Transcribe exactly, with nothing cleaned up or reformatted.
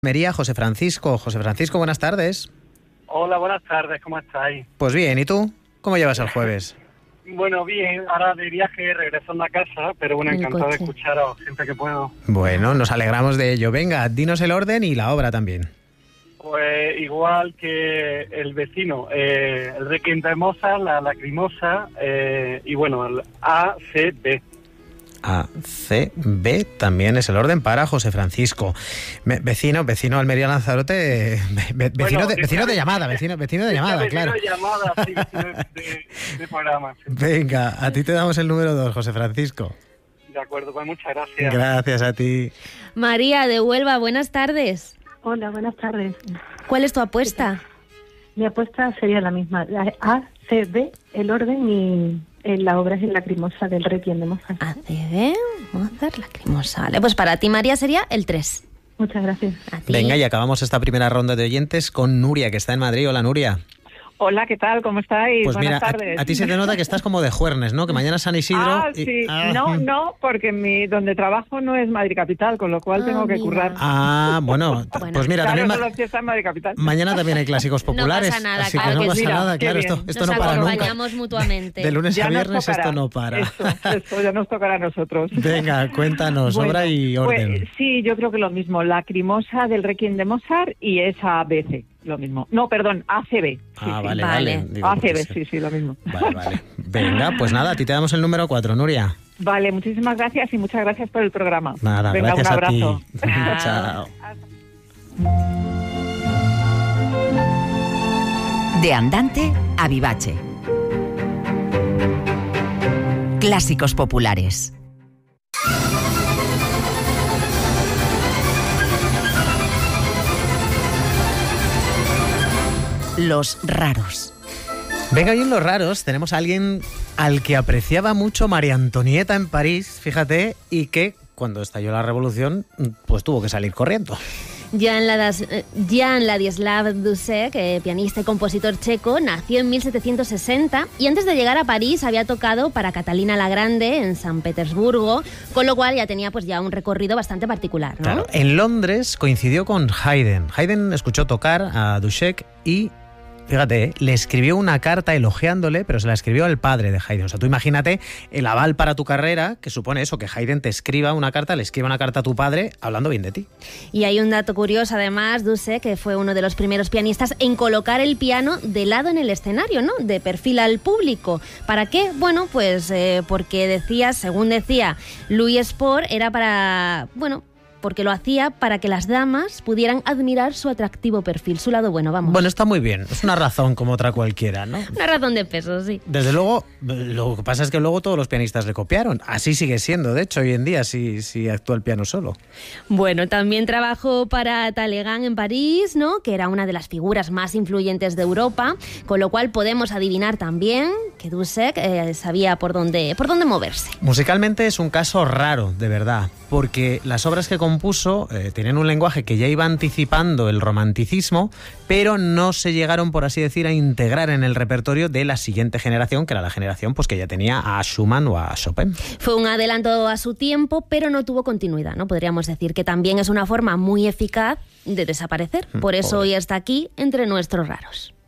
Almería, José Francisco. José Francisco, buenas tardes. Hola, buenas tardes, ¿cómo estáis? Pues bien, ¿y tú? ¿Cómo llevas el jueves? Bueno, bien, ahora de viaje, regresando a casa, pero bueno, encantado de escucharos siempre que puedo. Bueno, nos alegramos de ello. Venga, dinos el orden y la obra también. Pues igual que el vecino, eh, el Requiem de Mozart, la Lacrimosa, eh, y bueno, el A, C, B. A, C, B también es el orden para José Francisco. Me, vecino, vecino Almería Lanzarote, ve, vecino, bueno, de, vecino de llamada, vecino, vecino de llamada, vecino claro. De llamada, sí, vecino de, de programa. Sí. Venga, a ti te damos el número dos, José Francisco. De acuerdo, pues muchas gracias. Gracias a ti. María de Huelva, buenas tardes. Hola, buenas tardes. ¿Cuál es tu apuesta? Mi apuesta sería la misma, la A, C, B, el orden y... la obra es el Lacrimosa del Requiem de Mozart. A, C, B, Mozart, Lacrimosa. Vale, pues para ti, María, sería el tres. Muchas gracias. Venga, y acabamos esta primera ronda de oyentes con Nuria, que está en Madrid. Hola, Nuria. Hola, ¿qué tal? ¿Cómo estáis? Pues Buenas mira, tardes. A, a ti se te nota que estás como de Juernes, ¿no? Que mañana es San Isidro. Ah, y... sí. Ah. No, no, porque mi donde trabajo no es Madrid Capital, con lo cual ah, tengo que mira. currar. Ah, bueno, bueno pues mira, claro, también... solo fiesta en Madrid Capital. Mañana también hay clásicos populares. No pasa nada, así claro que no que pasa sí. nada, Qué claro, bien. esto, esto Nos no para nunca. acompañamos mutuamente. De lunes ya a viernes esto no para. Esto, esto ya nos tocará a nosotros. Venga, cuéntanos, Bueno, obra y orden. Pues, sí, yo creo que lo mismo, Lacrimosa del Requiem de Mozart y esa B C, lo mismo. No, perdón, A C B. Sí, Ah, sí. vale, Vale. vale. Digo, A C B, pues, sí, sí, lo mismo. Vale, vale. Venga, pues nada, a ti te damos el número cuatro, Nuria. Vale, muchísimas gracias y muchas gracias por el programa. Nada, Venga, gracias un abrazo. a ti. Chao. De andante a vivace. Clásicos populares. Los raros. Venga, hoy en Los Raros tenemos a alguien al que apreciaba mucho María Antonieta en París, fíjate, y que cuando estalló la revolución, pues tuvo que salir corriendo. Jan, Ladas, Jan Ladislav Dussek, eh, pianista y compositor checo, nació en mil setecientos sesenta y antes de llegar a París había tocado para Catalina la Grande en San Petersburgo, con lo cual ya tenía pues ya un recorrido bastante particular, ¿no? Claro, en Londres coincidió con Haydn. Haydn escuchó tocar a Dussek y... Fíjate, ¿eh? Le escribió una carta elogiándole, pero se la escribió al padre de Haydn. O sea, tú imagínate el aval para tu carrera, que supone eso, que Haydn te escriba una carta, le escriba una carta a tu padre hablando bien de ti. Y hay un dato curioso, además, Dussek, que fue uno de los primeros pianistas en colocar el piano de lado en el escenario, ¿no? De perfil al público. ¿Para qué? Bueno, pues eh, porque decía, según decía Louis Spohr, era para, bueno... porque lo hacía para que las damas pudieran admirar su atractivo perfil, su lado bueno, vamos. Bueno, está muy bien, es una razón como otra cualquiera, ¿no? Una razón de peso, sí. Desde luego, lo que pasa es que luego todos los pianistas le copiaron. Así sigue siendo, de hecho, hoy en día, si, si actúa el piano solo. Bueno, también trabajó para Talleyrand en París, ¿no? Que era una de las figuras más influyentes de Europa, con lo cual podemos adivinar también que Dussek eh, sabía por dónde, por dónde moverse. Musicalmente es un caso raro, de verdad, porque las obras que compuso eh, tenían un lenguaje que ya iba anticipando el romanticismo, pero no se llegaron, por así decir, a integrar en el repertorio de la siguiente generación, que era la generación pues que ya tenía a Schumann o a Chopin. Fue un adelanto a su tiempo, pero no tuvo continuidad, ¿no? Podríamos decir que también es una forma muy eficaz de desaparecer. Por eso Pobre. hoy está aquí entre nuestros raros.